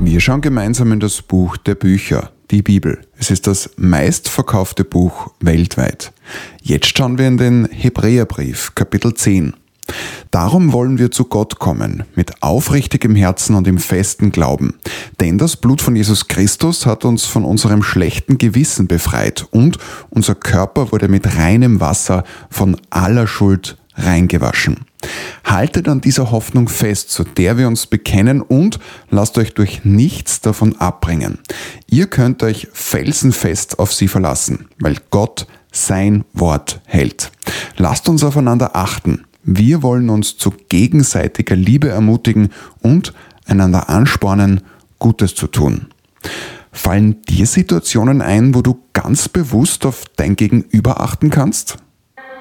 Wir schauen gemeinsam in das Buch der Bücher, die Bibel. Es ist das meistverkaufte Buch weltweit. Jetzt schauen wir in den Hebräerbrief, Kapitel 10. Darum wollen wir zu Gott kommen, mit aufrichtigem Herzen und im festen Glauben. Denn das Blut von Jesus Christus hat uns von unserem schlechten Gewissen befreit und unser Körper wurde mit reinem Wasser von aller Schuld reingewaschen. Haltet an dieser Hoffnung fest, zu der wir uns bekennen, und lasst euch durch nichts davon abbringen. Ihr könnt euch felsenfest auf sie verlassen, weil Gott sein Wort hält. Lasst uns aufeinander achten. Wir wollen uns zu gegenseitiger Liebe ermutigen und einander anspornen, Gutes zu tun. Fallen dir Situationen ein, wo du ganz bewusst auf dein Gegenüber achten kannst?